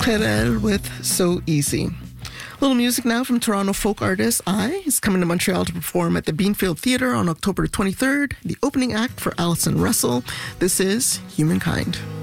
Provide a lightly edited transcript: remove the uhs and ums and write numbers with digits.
Querelle with So Easy. Little music now from Toronto folk artist I is coming to Montreal to perform at the Beanfield Theatre on October 23rd, the opening act for Alison Russell. This is Humankind.